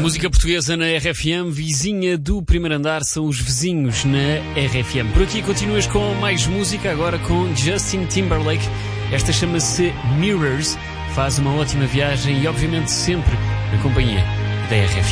Música portuguesa na RFM, vizinha do primeiro andar, são os vizinhos na RFM. Por aqui continuas com mais música, agora com Justin Timberlake. Esta chama-se Mirrors, faz uma ótima viagem e obviamente sempre na companhia da RFM.